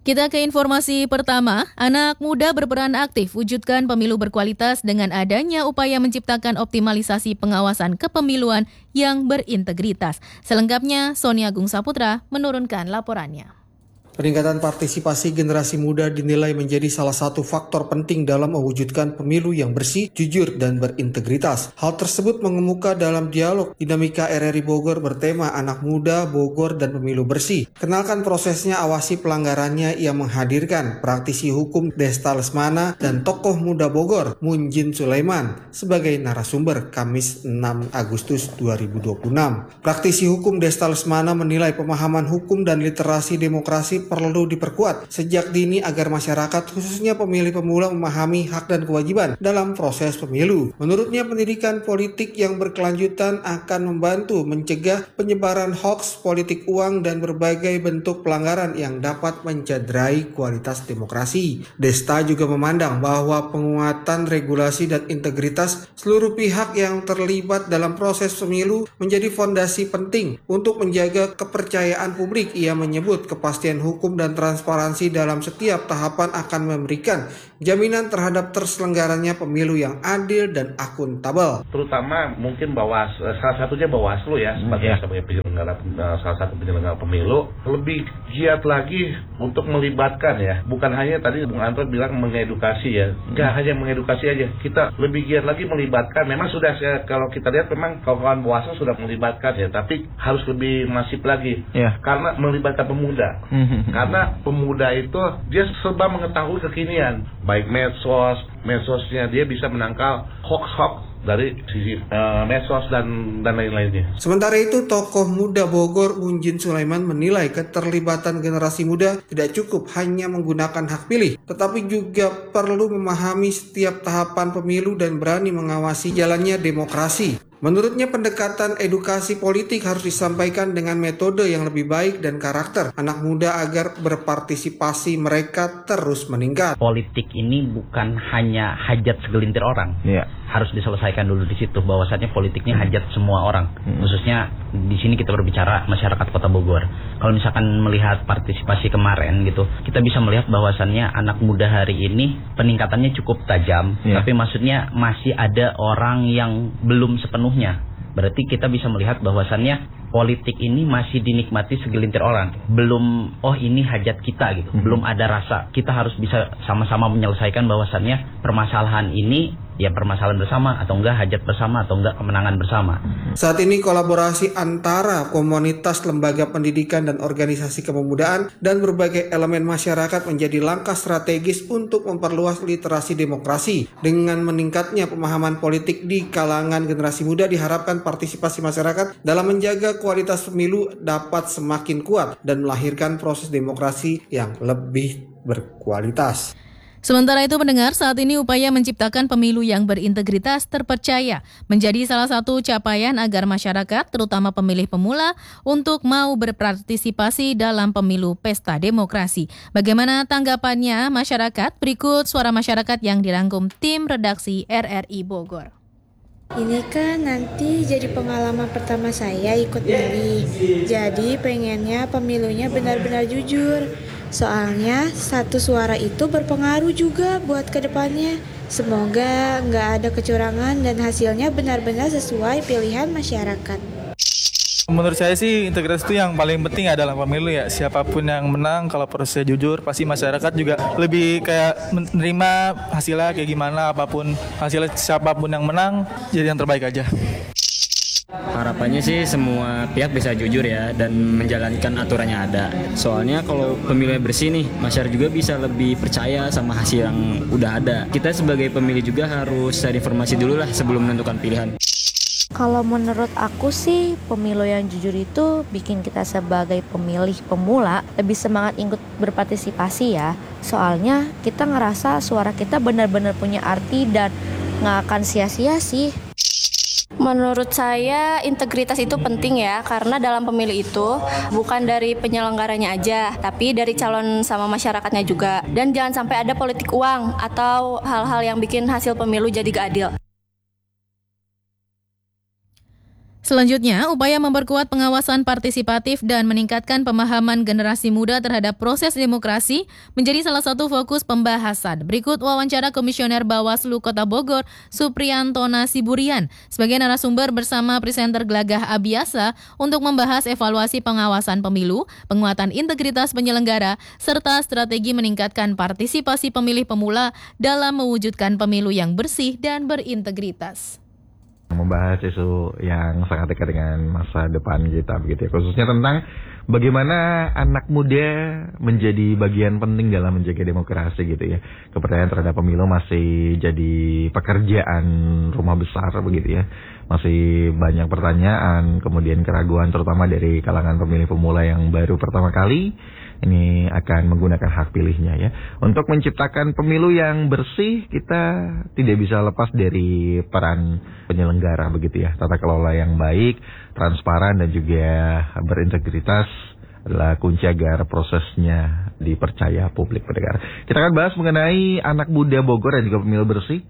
Kita ke informasi pertama, anak muda berperan aktif wujudkan pemilu berkualitas dengan adanya upaya menciptakan optimalisasi pengawasan kepemiluan yang berintegritas. Selengkapnya, Sonia Agung Saputra menurunkan laporannya. Peningkatan partisipasi generasi muda dinilai menjadi salah satu faktor penting dalam mewujudkan pemilu yang bersih, jujur, dan berintegritas. Hal tersebut mengemuka dalam dialog Dinamika RRI Bogor bertema Anak Muda, Bogor, dan Pemilu Bersih. Kenalkan prosesnya, awasi pelanggarannya yang menghadirkan praktisi hukum Desta Lesmana dan tokoh muda Bogor, Munjin Sulaiman, sebagai narasumber Kamis 6 Agustus 2026. Praktisi hukum Desta Lesmana menilai pemahaman hukum dan literasi demokrasi perlu diperkuat sejak dini agar masyarakat khususnya pemilih pemula memahami hak dan kewajiban dalam proses pemilu. Menurutnya pendidikan politik yang berkelanjutan akan membantu mencegah penyebaran hoaks, politik uang, dan berbagai bentuk pelanggaran yang dapat mencederai kualitas demokrasi. Desta juga memandang bahwa penguatan regulasi dan integritas seluruh pihak yang terlibat dalam proses pemilu menjadi fondasi penting untuk menjaga kepercayaan publik. Ia menyebut kepastian hukum dan transparansi dalam setiap tahapan akan memberikan jaminan terhadap terselenggaranya pemilu yang adil dan akuntabel. Terutama mungkin salah satunya Bawaslu ya sebagai penyelenggara, salah satu penyelenggara pemilu lebih giat lagi untuk melibatkan ya, bukan hanya tadi Bung Anton bilang mengedukasi ya, nggak hanya mengedukasi aja, kita lebih giat lagi melibatkan. Memang sudah kalau kita lihat memang kawan-kawan Bawaslu sudah melibatkan ya, tapi harus lebih masif lagi karena melibatkan pemuda. Karena pemuda itu dia serba mengetahui kekinian, baik medsosnya dia bisa menangkal hoax dari sisi medsos dan lain-lainnya. Sementara itu, tokoh muda Bogor Munjin Sulaiman menilai keterlibatan generasi muda tidak cukup hanya menggunakan hak pilih, tetapi juga perlu memahami setiap tahapan pemilu dan berani mengawasi jalannya demokrasi. Menurutnya pendekatan edukasi politik harus disampaikan dengan metode yang lebih baik dan karakter anak muda agar berpartisipasi mereka terus meningkat. Politik ini bukan hanya hajat segelintir orang. Harus diselesaikan dulu di situ bahwasannya politiknya hajat semua orang. Khususnya di sini kita berbicara masyarakat Kota Bogor. Kalau misalkan melihat partisipasi kemarin gitu, kita bisa melihat bahwasannya anak muda hari ini peningkatannya cukup tajam, tapi maksudnya masih ada orang yang belum sepenuhnya. Berarti kita bisa melihat bahwasannya politik ini masih dinikmati segelintir orang. Belum, ini hajat kita gitu. Belum ada rasa. Kita harus bisa sama-sama menyelesaikan bahwasannya permasalahan ini ya permasalahan bersama atau enggak hajat bersama atau enggak kemenangan bersama. Saat ini kolaborasi antara komunitas, lembaga pendidikan, dan organisasi kepemudaan dan berbagai elemen masyarakat menjadi langkah strategis untuk memperluas literasi demokrasi. Dengan meningkatnya pemahaman politik di kalangan generasi muda, diharapkan partisipasi masyarakat dalam menjaga kualitas pemilu dapat semakin kuat dan melahirkan proses demokrasi yang lebih berkualitas. Sementara itu pendengar, saat ini upaya menciptakan pemilu yang berintegritas terpercaya menjadi salah satu capaian agar masyarakat, terutama pemilih pemula, untuk mau berpartisipasi dalam pemilu pesta demokrasi. Bagaimana tanggapannya masyarakat? Berikut suara masyarakat yang dirangkum tim redaksi RRI Bogor. Ini kan nanti jadi pengalaman pertama saya ikut milih. Jadi pengennya pemilunya benar-benar jujur. Soalnya satu suara itu berpengaruh juga buat kedepannya. Semoga nggak ada kecurangan dan hasilnya benar-benar sesuai pilihan masyarakat. Menurut saya sih integritas itu yang paling penting adalah pemilu ya. Siapapun yang menang, kalau prosesnya jujur, pasti masyarakat juga lebih kayak menerima hasilnya kayak gimana, apapun hasilnya, siapapun yang menang jadi yang terbaik aja. Harapannya sih semua pihak bisa jujur ya dan menjalankan aturannya ada. Soalnya kalau pemilunya bersih nih, masyarakat juga bisa lebih percaya sama hasil yang udah ada. Kita sebagai pemilih juga harus cari informasi dulu lah sebelum menentukan pilihan. Kalau menurut aku sih, pemilu yang jujur itu bikin kita sebagai pemilih pemula lebih semangat ikut berpartisipasi ya. Soalnya kita ngerasa suara kita benar-benar punya arti dan nggak akan sia-sia sih. Menurut saya integritas itu penting ya, karena dalam pemilu itu bukan dari penyelenggaranya aja, tapi dari calon sama masyarakatnya juga. Dan jangan sampai ada politik uang atau hal-hal yang bikin hasil pemilu jadi gak adil. Selanjutnya, upaya memperkuat pengawasan partisipatif dan meningkatkan pemahaman generasi muda terhadap proses demokrasi menjadi salah satu fokus pembahasan. Berikut wawancara Komisioner Bawaslu Kota Bogor, Supriyantona Siburian, sebagai narasumber bersama presenter Glagah Abiasa untuk membahas evaluasi pengawasan pemilu, penguatan integritas penyelenggara, serta strategi meningkatkan partisipasi pemilih pemula dalam mewujudkan pemilu yang bersih dan berintegritas. Membahas isu yang sangat dekat dengan masa depan kita begitu ya, khususnya tentang bagaimana anak muda menjadi bagian penting dalam menjaga demokrasi gitu ya. Kepercayaan terhadap pemilu masih jadi pekerjaan rumah besar begitu ya. Masih banyak pertanyaan, kemudian keraguan terutama dari kalangan pemilih pemula yang baru pertama kali ini akan menggunakan hak pilihnya ya. Untuk menciptakan pemilu yang bersih, kita tidak bisa lepas dari peran penyelenggara begitu ya. Tata kelola yang baik, transparan dan juga berintegritas adalah kunci agar prosesnya dipercaya publik pendengar. Kita akan bahas mengenai anak muda Bogor dan juga pemilu bersih,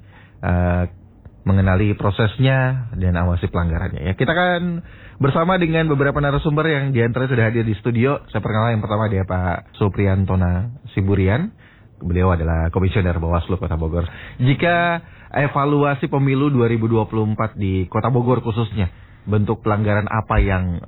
mengenali prosesnya dan awasi pelanggarannya ya. Kita akan bersama dengan beberapa narasumber yang diantaranya sudah hadir di studio. Saya perkenalkan yang pertama dia Pak Supriyantona Siburian. Beliau adalah Komisioner Bawaslu Kota Bogor. Jika evaluasi pemilu 2024 di Kota Bogor khususnya, bentuk pelanggaran apa yang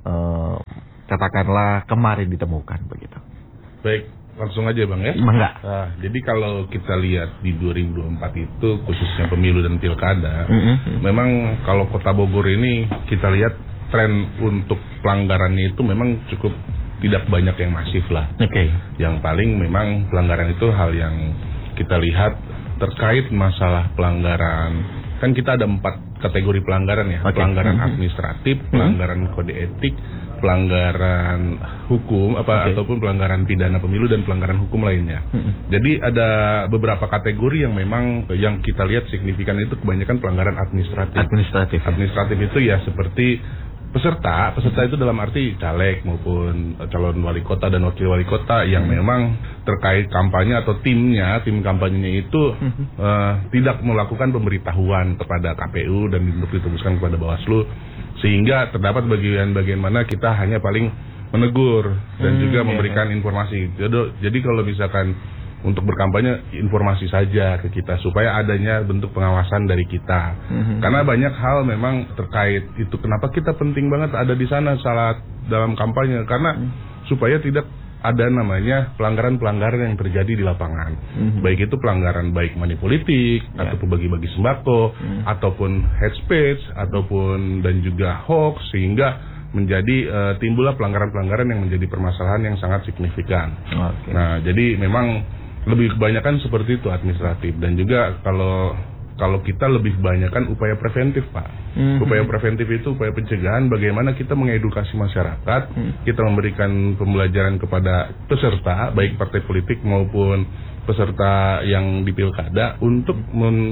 katakanlah kemarin ditemukan begitu? Baik, langsung aja Bang ya. Enggak. Nah, jadi kalau kita lihat di 2024 itu khususnya pemilu dan pilkada, memang kalau Kota Bogor ini kita lihat tren untuk pelanggarannya itu memang cukup tidak banyak yang masif lah. Yang paling memang pelanggaran itu hal yang kita lihat terkait masalah pelanggaran. Kan kita ada 4 kategori pelanggaran ya. Pelanggaran administratif, pelanggaran kode etik, pelanggaran hukum ataupun pelanggaran pidana pemilu dan pelanggaran hukum lainnya. Jadi ada beberapa kategori yang memang yang kita lihat signifikan itu kebanyakan pelanggaran administratif. Administratif itu ya seperti peserta itu dalam arti caleg maupun calon wali kota dan wakil wali kota yang memang terkait kampanye atau tim kampanyenya itu tidak melakukan pemberitahuan kepada KPU dan ditembuskan kepada Bawaslu, sehingga terdapat bagian-bagian mana kita hanya paling menegur dan juga memberikan informasi. Jadi kalau misalkan untuk berkampanye informasi saja ke kita supaya adanya bentuk pengawasan dari kita. Karena banyak hal memang terkait itu kenapa kita penting banget ada di sana saat dalam kampanye, karena supaya tidak ada namanya pelanggaran-pelanggaran yang terjadi di lapangan. Baik itu pelanggaran baik money politik ataupun bagi-bagi sembako ataupun hate speech ataupun dan juga hoax, sehingga menjadi timbullah pelanggaran-pelanggaran yang menjadi permasalahan yang sangat signifikan. Nah, jadi memang lebih kebanyakan seperti itu administratif, dan juga kalau kita lebih kebanyakan upaya preventif Pak. Upaya preventif itu upaya pencegahan, bagaimana kita mengedukasi masyarakat, kita memberikan pembelajaran kepada peserta baik partai politik maupun peserta yang di pilkada untuk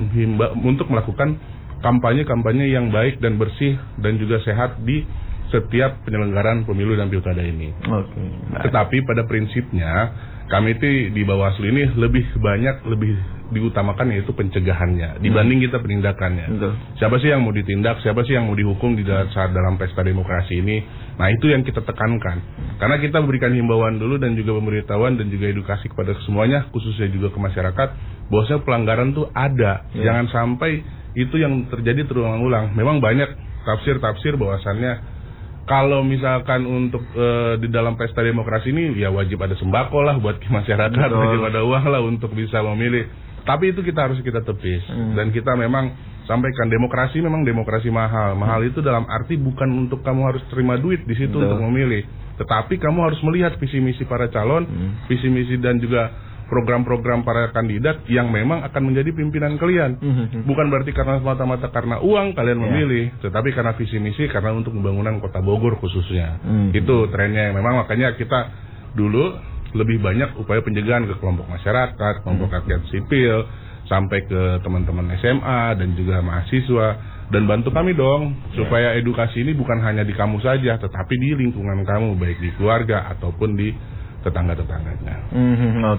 melakukan kampanye-kampanye yang baik dan bersih dan juga sehat di setiap penyelenggaraan pemilu dan pilkada ini. Tetapi pada prinsipnya kami itu di Bawaslu ini lebih diutamakan yaitu pencegahannya dibanding kita penindakannya. Siapa sih yang mau ditindak, siapa sih yang mau dihukum saat dalam pesta demokrasi ini? Nah, itu yang kita tekankan. Karena kita berikan himbauan dulu dan juga pemberitahuan dan juga edukasi kepada semuanya, khususnya juga ke masyarakat, bahwasanya pelanggaran tuh ada. Jangan sampai itu yang terjadi terulang-ulang. Memang banyak tafsir-tafsir bahwasannya kalau misalkan untuk di dalam pesta demokrasi ini ya wajib ada sembako lah buat masyarakat, wajib ada uang lah untuk bisa memilih. Tapi itu kita harus tepis. Dan kita memang sampaikan demokrasi memang demokrasi mahal. Mahal itu dalam arti bukan untuk kamu harus terima duit di situ untuk memilih, tetapi kamu harus melihat visi misi para calon, visi misi dan juga program-program para kandidat yang memang akan menjadi pimpinan kalian. Bukan berarti karena semata-mata karena uang kalian memilih, tetapi karena visi misi, karena untuk pembangunan Kota Bogor khususnya. Itu trennya. Memang makanya kita dulu lebih banyak upaya pencegahan ke kelompok masyarakat, kelompok rakyat sipil, sampai ke teman-teman SMA dan juga mahasiswa. Dan bantu kami dong supaya edukasi ini bukan hanya di kamu saja, tetapi di lingkungan kamu, baik di keluarga ataupun di tetangga-tetangganya.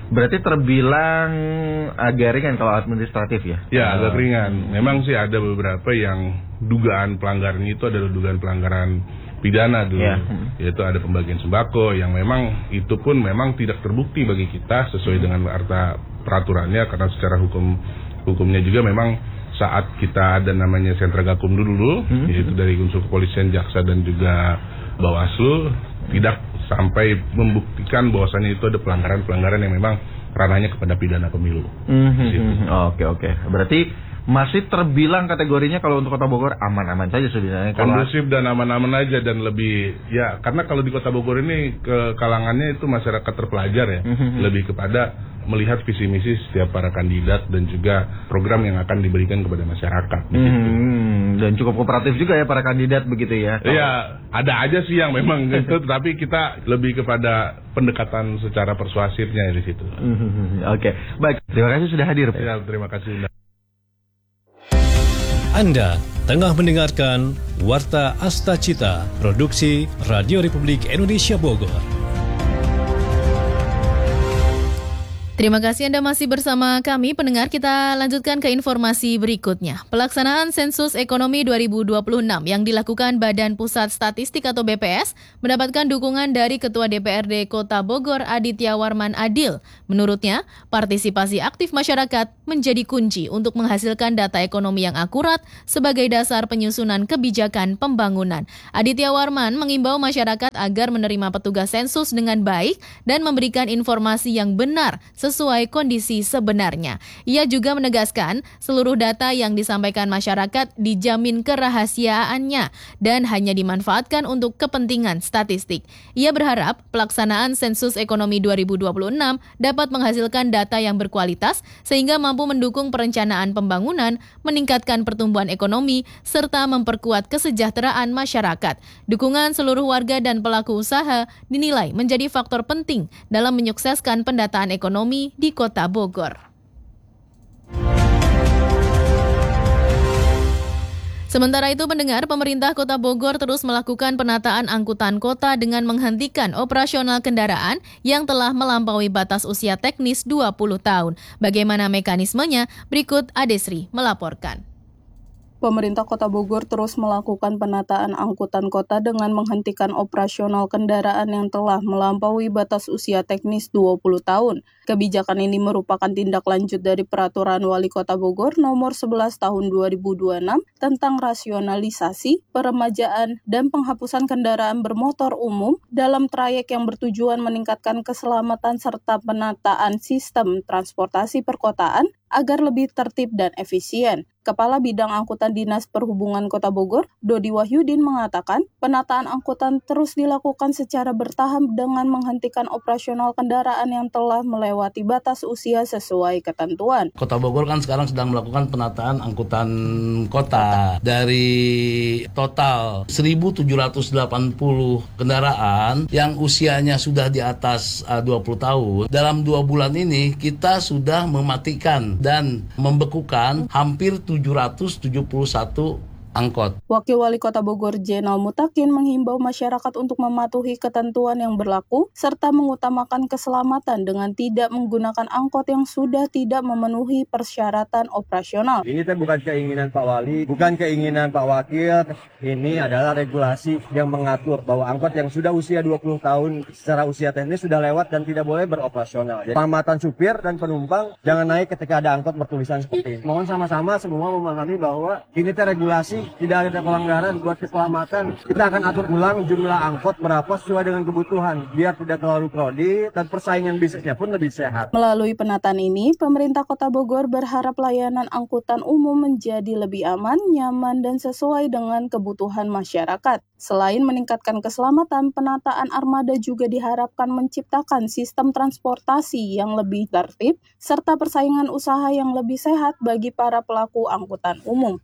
Berarti terbilang agak ringan kalau administratif ya? Ya, agak ringan. Memang sih ada beberapa yang dugaan pelanggarannya itu adalah dugaan pelanggaran pidana dulu, yaitu ada pembagian sembako yang memang itu pun memang tidak terbukti bagi kita sesuai dengan arta peraturannya, karena secara hukumnya juga memang saat kita ada namanya sentra gakum dulu, yaitu dari unsur kepolisian, jaksa dan juga Bawaslu, tidak sampai membuktikan bahwasannya itu ada pelanggaran yang memang ranahnya kepada pidana pemilu. Oke. Berarti masih terbilang kategorinya kalau untuk Kota Bogor aman-aman saja sebenarnya. Kondusif dan aman-aman aja, dan lebih ya karena kalau di Kota Bogor ini kalangannya itu masyarakat terpelajar ya, lebih kepada melihat visi misi setiap para kandidat dan juga program yang akan diberikan kepada masyarakat. Dan cukup kooperatif juga ya para kandidat begitu ya. Iya, ada aja sih yang memang gitu, tapi kita lebih kepada pendekatan secara persuasifnya di situ. Oke, baik. Terima kasih sudah hadir. Ya, terima kasih. Anda tengah mendengarkan Warta Asta Cita, produksi Radio Republik Indonesia Bogor. Terima kasih Anda masih bersama kami, pendengar. Kita lanjutkan ke informasi berikutnya. Pelaksanaan Sensus Ekonomi 2026 yang dilakukan Badan Pusat Statistik atau BPS mendapatkan dukungan dari Ketua DPRD Kota Bogor Aditya Warman Adil. Menurutnya, partisipasi aktif masyarakat menjadi kunci untuk menghasilkan data ekonomi yang akurat sebagai dasar penyusunan kebijakan pembangunan. Aditya Warman mengimbau masyarakat agar menerima petugas sensus dengan baik dan memberikan informasi yang benar sesuai kondisi sebenarnya. Ia juga menegaskan seluruh data yang disampaikan masyarakat dijamin kerahasiaannya dan hanya dimanfaatkan untuk kepentingan statistik. Ia berharap pelaksanaan Sensus Ekonomi 2026 dapat menghasilkan data yang berkualitas sehingga mampu mendukung perencanaan pembangunan, meningkatkan pertumbuhan ekonomi, serta memperkuat kesejahteraan masyarakat. Dukungan seluruh warga dan pelaku usaha dinilai menjadi faktor penting dalam menyukseskan pendataan ekonomi di Kota Bogor. Sementara itu, pendengar, pemerintah Kota Bogor terus melakukan penataan angkutan kota dengan menghentikan operasional kendaraan yang telah melampaui batas usia teknis 20 tahun. Bagaimana mekanismenya? Berikut Adesri melaporkan. Pemerintah Kota Bogor terus melakukan penataan angkutan kota dengan menghentikan operasional kendaraan yang telah melampaui batas usia teknis 20 tahun. Kebijakan ini merupakan tindak lanjut dari Peraturan Wali Kota Bogor Nomor 11 Tahun 2026 tentang rasionalisasi, peremajaan, dan penghapusan kendaraan bermotor umum dalam trayek yang bertujuan meningkatkan keselamatan serta penataan sistem transportasi perkotaan agar lebih tertib dan efisien. Kepala Bidang Angkutan Dinas Perhubungan Kota Bogor, Dodi Wahyudin mengatakan, penataan angkutan terus dilakukan secara bertahap dengan menghentikan operasional kendaraan yang telah melewati batas usia sesuai ketentuan. Kota Bogor kan sekarang sedang melakukan penataan angkutan kota. Dari total 1.780 kendaraan yang usianya sudah di atas 20 tahun, dalam 2 bulan ini kita sudah mematikan dan membekukan hampir 771 angkot. Wakil Wali Kota Bogor Jenal Mutakin menghimbau masyarakat untuk mematuhi ketentuan yang berlaku serta mengutamakan keselamatan dengan tidak menggunakan angkot yang sudah tidak memenuhi persyaratan operasional. Ini bukan keinginan Pak Wali, bukan keinginan Pak Wakil. Ini adalah regulasi yang mengatur bahwa angkot yang sudah usia 20 tahun secara usia teknis sudah lewat dan tidak boleh beroperasional. Jadi, keselamatan supir dan penumpang jangan naik ketika ada angkot bertulisan seperti ini. Mohon sama-sama semua memahami bahwa ini regulasi, tidak ada pelanggaran buat keselamatan. Kita akan atur ulang jumlah angkot berapa sesuai dengan kebutuhan, biar tidak terlalu crowded dan persaingan bisnisnya pun lebih sehat. Melalui penataan ini, pemerintah Kota Bogor berharap layanan angkutan umum menjadi lebih aman, nyaman, dan sesuai dengan kebutuhan masyarakat. Selain meningkatkan keselamatan, penataan armada juga diharapkan menciptakan sistem transportasi yang lebih tertib, serta persaingan usaha yang lebih sehat bagi para pelaku angkutan umum.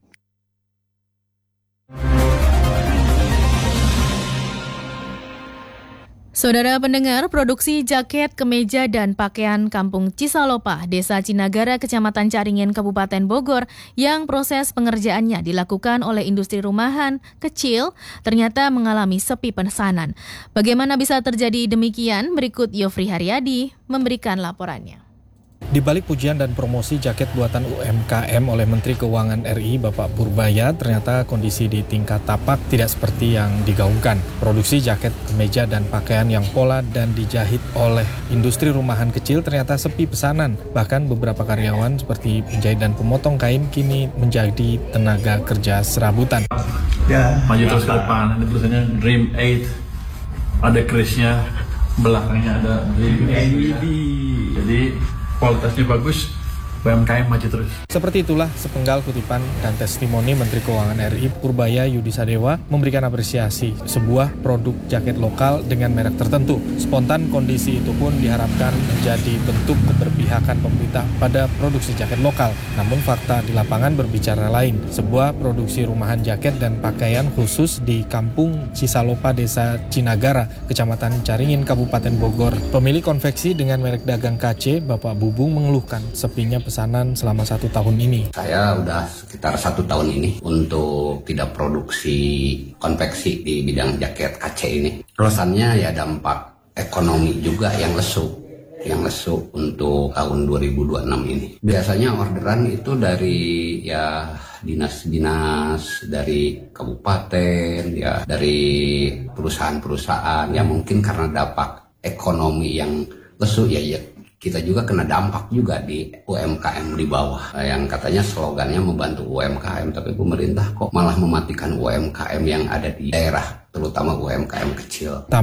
Saudara pendengar, produksi jaket, kemeja, dan pakaian Kampung Cisalopa, Desa Cinagara, Kecamatan Caringin, Kabupaten Bogor, yang proses pengerjaannya dilakukan oleh industri rumahan kecil, ternyata mengalami sepi pesanan. Bagaimana bisa terjadi demikian? Berikut Yofri Haryadi memberikan laporannya. Di balik pujian dan promosi jaket buatan UMKM oleh Menteri Keuangan RI Bapak Purbaya, ternyata kondisi di tingkat tapak tidak seperti yang digaungkan. Produksi jaket, kemeja, dan pakaian yang pola dan dijahit oleh industri rumahan kecil ternyata sepi pesanan. Bahkan beberapa karyawan seperti penjahit dan pemotong kain kini menjadi tenaga kerja serabutan. Ya, maju terus ke depan. Ini tulisannya Dream 8. Ada krisnya, belakangnya ada Dream 8. Jadi kualitasnya bagus, UMKM maju terus. Seperti itulah sepenggal kutipan dan testimoni Menteri Keuangan RI Purbaya Yudi Sadewa memberikan apresiasi sebuah produk jaket lokal dengan merek tertentu. Spontan kondisi itu pun diharapkan menjadi bentuk keberpihakan pemerintah pada produksi jaket lokal. Namun fakta di lapangan berbicara lain. Sebuah produksi rumahan jaket dan pakaian khusus di Kampung Cisalopa, Desa Cinagara, Kecamatan Caringin, Kabupaten Bogor. Pemilik konveksi dengan merek dagang KC, Bapak Bubung, mengeluhkan sepinya pesanan selama 1 tahun ini. Saya udah sekitar 1 tahun ini untuk tidak produksi konveksi di bidang jaket KC ini. Alasannya ya dampak ekonomi juga yang lesu untuk tahun 2026 ini. Biasanya orderan itu dari ya dinas-dinas, dari kabupaten, ya dari perusahaan-perusahaan. Ya mungkin karena dampak ekonomi yang lesu ya kita juga kena dampak juga di UMKM di bawah. Yang katanya slogannya membantu UMKM, tapi pemerintah kok malah mematikan UMKM yang ada di daerah, terutama UMKM kecil.